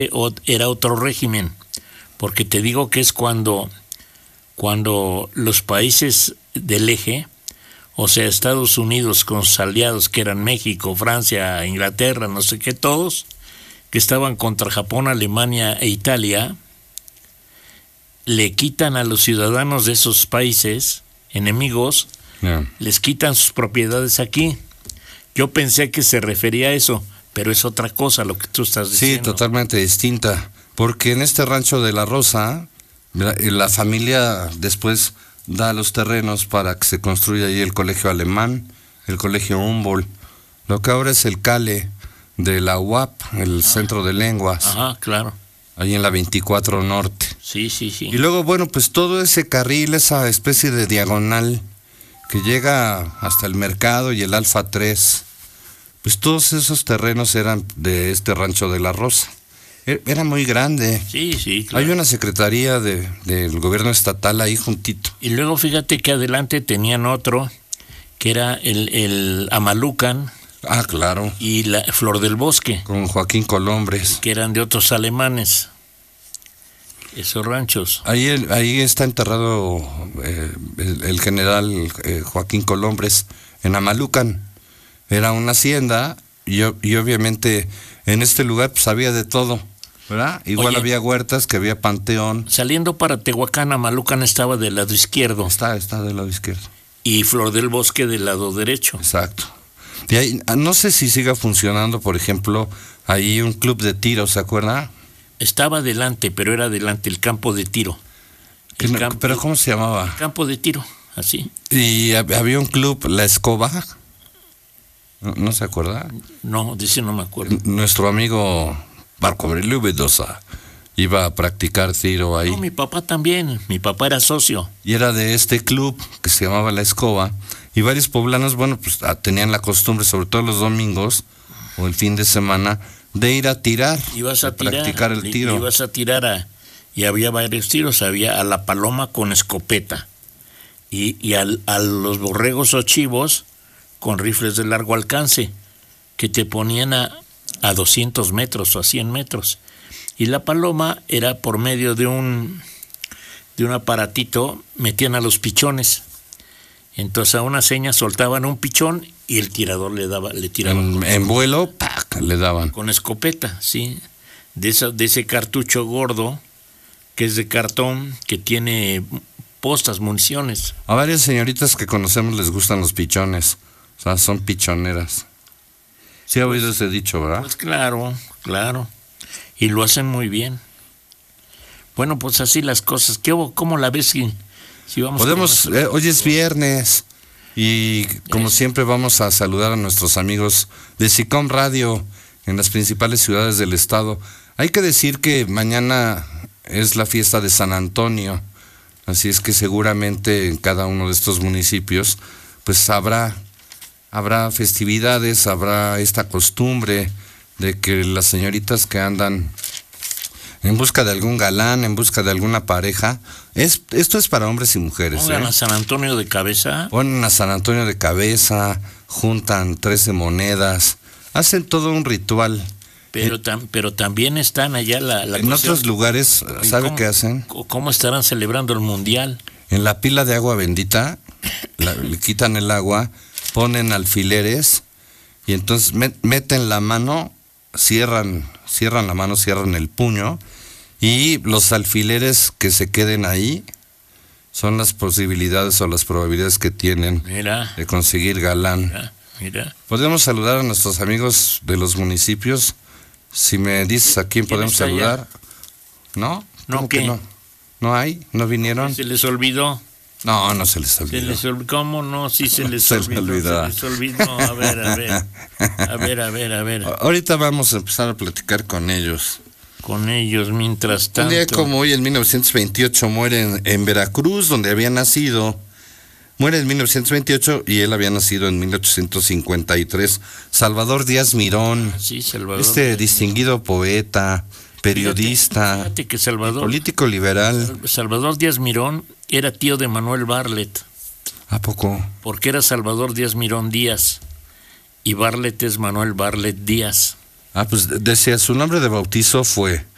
era otro régimen, porque te digo que es cuando los países del eje, o sea, Estados Unidos con sus aliados que eran México, Francia, Inglaterra, no sé qué, todos, que estaban contra Japón, Alemania e Italia, le quitan a los ciudadanos de esos países enemigos, les quitan sus propiedades aquí. Yo pensé que se refería a eso, pero es otra cosa lo que tú estás diciendo. Sí, totalmente distinta, porque en este rancho de La Rosa, la familia después da los terrenos para que se construya ahí el colegio alemán, el colegio Humboldt, lo que ahora es el CALE de la UAP, el Centro de Lenguas. Ajá, claro. Ahí en la 24 Norte. Sí. Y luego, bueno, pues todo ese carril, esa especie de diagonal que llega hasta el mercado y el Alfa 3, pues todos esos terrenos eran de este rancho de La Rosa. Era muy grande. Sí, claro. Hay una secretaría del gobierno estatal ahí juntito. Y luego fíjate que adelante tenían otro, que era el Amalucan. Ah, claro. Y la Flor del Bosque. Con Joaquín Colombres. Que eran de otros alemanes. Esos ranchos. Ahí está enterrado el general Joaquín Colombres en Amalucan. Era una hacienda y obviamente en este lugar pues había de todo, ¿verdad? Igual había huertas, que había panteón. Saliendo para Tehuacán, Amalucan estaba del lado izquierdo. Está del lado izquierdo. Y Flor del Bosque del lado derecho. Exacto. Y ahí, no sé si siga funcionando, por ejemplo, ahí un club de tiro, ¿se acuerda? Estaba adelante, pero era adelante el campo de tiro. ¿Pero cómo se llamaba? El campo de tiro, así. Y había un club, La Escoba. ¿No se acuerda? No, de ese no me acuerdo. Nuestro amigo Marco Aurelio Mendoza iba a practicar tiro ahí. No, mi papá también. Mi papá era socio. Y era de este club que se llamaba La Escoba. Y varios poblanos, bueno, pues tenían la costumbre, sobre todo los domingos o el fin de semana, de ir a tirar, practicar el tiro. Ibas a tirar y había varios tiros. Había a la paloma con escopeta y a los borregos o chivos con rifles de largo alcance que te ponían a 200 metros o a 100 metros. Y la paloma era por medio de un aparatito, metían a los pichones. Entonces a una seña soltaban un pichón y el tirador le tiraba. En vuelo, ¡pac!, le daban. Con escopeta, sí. De ese cartucho gordo, que es de cartón, que tiene postas, municiones. A varias señoritas que conocemos les gustan los pichones. O sea, son pichoneras. Sí ha oído ese dicho, ¿verdad? Pues claro. Y lo hacen muy bien. Bueno, pues así las cosas. ¿Cómo la ves si vamos? Podemos, hoy es viernes y como siempre vamos a saludar a nuestros amigos de SICOM Radio en las principales ciudades del estado. Hay que decir que mañana es la fiesta de San Antonio, así es que seguramente en cada uno de estos municipios pues habrá festividades, habrá esta costumbre de que las señoritas que andan en busca de algún galán, en busca de alguna pareja, esto es para hombres y mujeres. Pongan a San Antonio de cabeza. Ponen a San Antonio de cabeza, juntan 13 monedas, hacen todo un ritual. Pero también están allá en otros lugares, ¿sabe qué hacen? ¿Cómo estarán celebrando el mundial? En la pila de agua bendita, le quitan el agua, ponen alfileres y entonces meten la mano, cierran la mano, cierran el puño y los alfileres que se queden ahí son las posibilidades o las probabilidades que tienen de conseguir galán. Mira. Podemos saludar a nuestros amigos de los municipios. Si me dices a quién podemos saludar. ¿No? ¿No qué? No? ¿No hay? ¿No vinieron? ¿Se les olvidó? No se les olvidó. ¿Cómo no? Sí se les olvidó. Se les olvidó. A ver. Ahorita vamos a empezar a platicar con ellos. Mientras tanto. Un día como hoy, en 1928, muere en Veracruz, donde había nacido. Muere en 1928 y él había nacido en 1853. Salvador Díaz Mirón. Sí, Salvador. Distinguido poeta, periodista, fíjate que político liberal. Salvador Díaz Mirón era tío de Manuel Bartlett. ¿A poco? Porque era Salvador Díaz Mirón Díaz y Bartlett es Manuel Bartlett Díaz. Pues decía, su nombre de bautizo fue